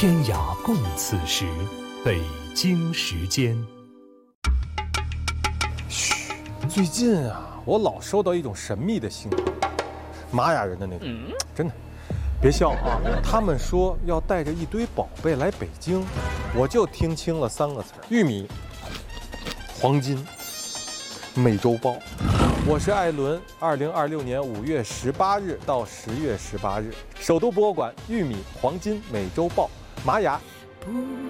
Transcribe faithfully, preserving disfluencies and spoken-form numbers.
天涯共此时，北京时间。 嘘，最近啊，我老收到一种神秘的信号，玛雅人的那种，嗯、真的，别笑啊！他们说要带着一堆宝贝来北京，我就听清了三个词：玉米、黄金、美洲豹。我是艾伦，二零二六年五月十八日到十月十八日，首都博物馆玉米、黄金、美洲豹、玛雅。不